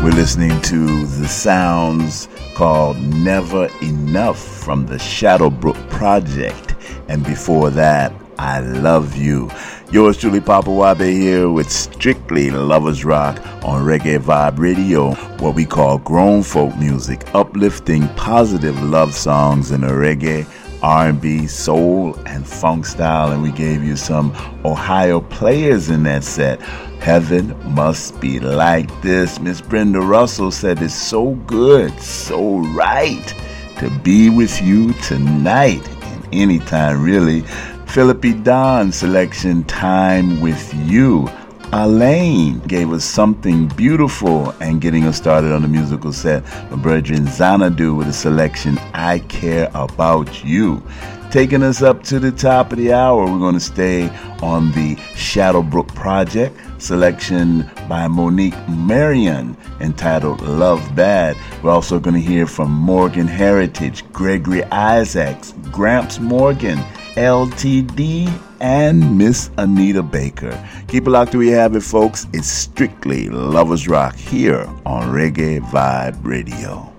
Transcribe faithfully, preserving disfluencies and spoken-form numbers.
We're listening to the sounds called Never Enough from the Shadowbrook Project. And before that, I Love You. Yours truly, Papa Wabe here with Strictly Lovers Rock on Reggae Vibe Radio, what we call grown folk music, uplifting positive love songs in a reggae, R and B, soul, and funk style. And we gave you some Ohio players in that set. Heaven Must Be Like This. Miss Brenda Russell said it's so good, so right to be with you tonight and anytime really. Philippi Don selection, Time With You. Alain gave us something beautiful and getting us started on the musical set. My brethren Xanadu with a selection, I Care About You. Taking us up to the top of the hour, we're going to stay on the Shadowbrook Project, selection by Monique Marion entitled Love Bad. We're also going to hear from Morgan Heritage, Gregory Isaacs, Gramps Morgan, L T D, and Miss Anita Baker. Keep it locked till we have it, folks. It's Strictly Lovers Rock here on Reggae Vibe Radio.